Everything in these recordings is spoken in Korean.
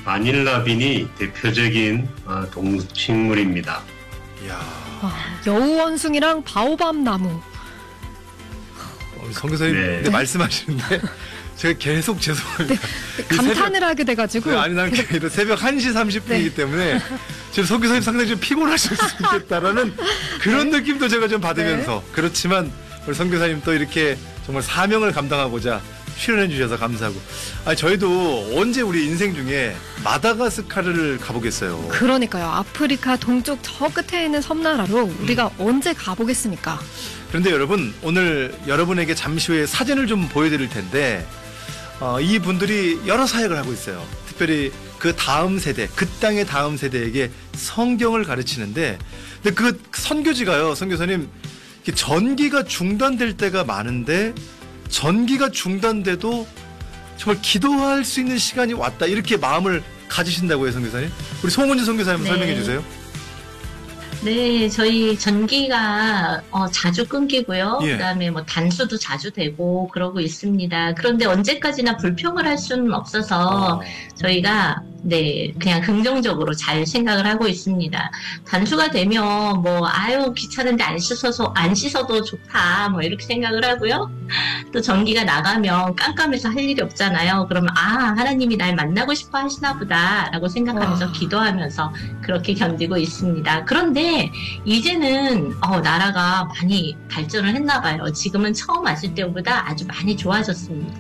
마닐라빈이 대표적인 동식물입니다. 이야. 여우원숭이랑 바오밥 나무. 선교사님 네. 말씀하시는데 제가 계속 죄송합니다. 감탄을 하게 돼가지고. 아니 난 새벽 1시 30분이기 때문에 지금 선교사님 상당히 좀 피곤하실 수 있겠다라는 그런 느낌도 제가 좀 받으면서 그렇지만 우리 선교사님 또 이렇게 정말 사명을 감당하고자 출연해 주셔서 감사하고 저희도 언제 우리 인생 중에 마다가스카르를 가보겠어요. 그러니까요. 아프리카 동쪽 저 끝에 있는 섬나라로 우리가 언제 가보겠습니까? 그런데 여러분 오늘 여러분에게 잠시 후에 사진을 좀 보여드릴 텐데 이 분들이 여러 사역을 하고 있어요. 특별히 그 다음 세대, 그 땅의 다음 세대에게 성경을 가르치는데 근데 그 선교지가요. 선교사님 전기가 중단될 때가 많은데 전기가 중단돼도 정말 기도할 수 있는 시간이 왔다 이렇게 마음을 가지신다고요. 선교사님 우리 송은주 선교사님 설명해 주세요. 네, 저희 전기가 자주 끊기고요. 예. 그다음에 뭐 단수도 자주 되고 그러고 있습니다. 그런데 언제까지나 불평을 할 수는 없어서 저희가 그냥 긍정적으로 잘 생각을 하고 있습니다. 단수가 되면 귀찮은데 안 씻어도 좋다 이렇게 생각을 하고요. 또 전기가 나가면 깜깜해서 할 일이 없잖아요. 그러면 하나님이 날 만나고 싶어 하시나 보다라고 생각하면서 기도하면서 그렇게 견디고 있습니다. 그런데 이제는 나라가 많이 발전을 했나 봐요. 지금은 처음 왔을 때보다 아주 많이 좋아졌습니다.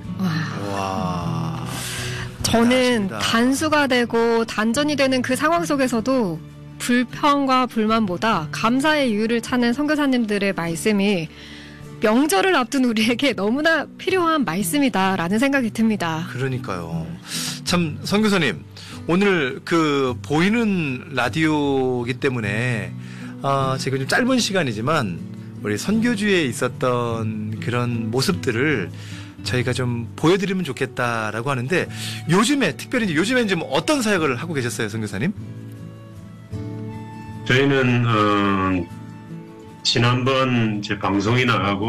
와. 저는 대단하십니다. 단수가 되고 단전이 되는 그 상황 속에서도 불평과 불만보다 감사의 이유를 찾는 선교사님들의 말씀이 명절을 앞둔 우리에게 너무나 필요한 말씀이다라는 생각이 듭니다. 그러니까요. 참 선교사님 오늘 그 보이는 라디오이기 때문에 제가 좀 짧은 시간이지만 우리 선교주에 있었던 그런 모습들을 저희가 좀 보여드리면 좋겠다라고 하는데 특별히 요즘엔 좀 어떤 사역을 하고 계셨어요, 선교사님? 저희는 지난번 제 방송이 나가고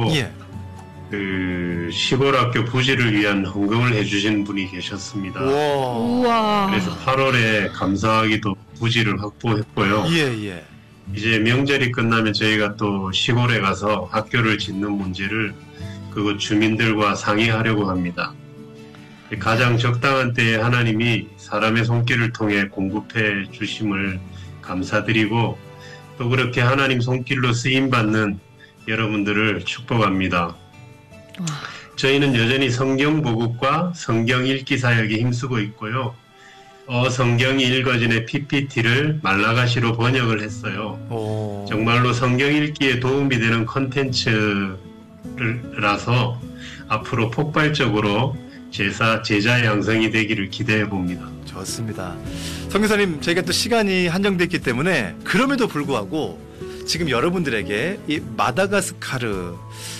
그 시골 학교 부지를 위한 헌금을 해주신 분이 계셨습니다. 우와. 그래서 8월에 감사하기도 부지를 확보했고요. 이제 명절이 끝나면 저희가 또 시골에 가서 학교를 짓는 문제를 그곳 주민들과 상의하려고 합니다. 가장 적당한 때에 하나님이 사람의 손길을 통해 공급해 주심을 감사드리고 또 그렇게 하나님 손길로 쓰임받는 여러분들을 축복합니다. 저희는 여전히 성경 보급과 성경 읽기 사역에 힘쓰고 있고요. 성경이 읽어진의 PPT를 말라가시로 번역을 했어요. 정말로 성경 읽기에 도움이 되는 콘텐츠라서 앞으로 폭발적으로 제자 양성이 되기를 기대해 봅니다. 좋습니다. 선교사님 저희가 또 시간이 한정됐기 때문에 그럼에도 불구하고 지금 여러분들에게 이 마다가스카르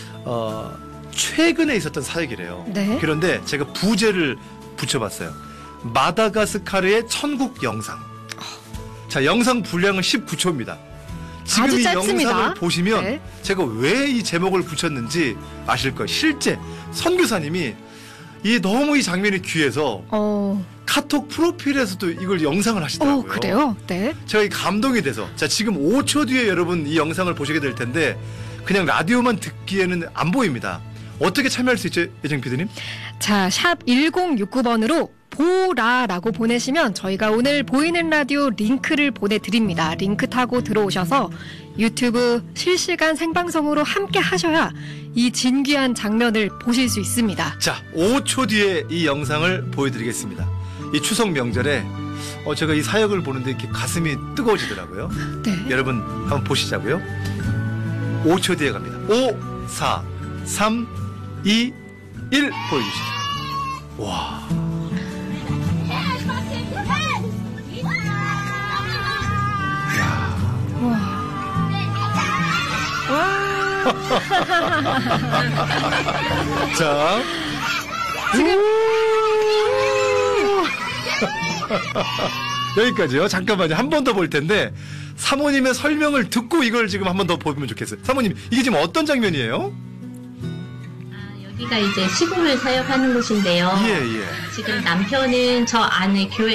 최근에 있었던 사역이래요. 네. 그런데 제가 부제를 붙여봤어요. 마다가스카르의 천국 영상. 자, 영상 분량은 19초입니다. 지금 아주 이 짧습니다. 영상을 보시면 제가 왜 이 제목을 붙였는지 아실 거예요. 실제 선교사님이 너무 이 장면이 귀해서 카톡 프로필에서도 이걸 영상을 하시더라고요. 그래요? 네. 제가 감동이 돼서 지금 5초 뒤에 여러분 이 영상을 보시게 될 텐데 그냥 라디오만 듣기에는 안 보입니다. 어떻게 참여할 수 있죠, 예정 PD님? 자, 샵 1069번으로 보라라고 보내시면 저희가 오늘 보이는 라디오 링크를 보내드립니다. 링크 타고 들어오셔서 유튜브 실시간 생방송으로 함께 하셔야 이 진귀한 장면을 보실 수 있습니다. 자, 5초 뒤에 이 영상을 보여드리겠습니다. 이 추석 명절에 제가 이 사역을 보는데 이렇게 가슴이 뜨거워지더라고요. 네. 여러분 한번 보시자고요. 5초 뒤에 갑니다. 5, 4, 3, 2, 1 보여주시죠. 와. 자, 여기까지요. 잠깐만요. 한 번 더 볼 텐데 사모님의 설명을 듣고 이걸 지금 한 번 더 보면 좋겠어요. 사모님, 이게 지금 어떤 장면이에요? 여기가 이제 시골을 사역하는 곳인데요. 지금 남편은 저 안에 교회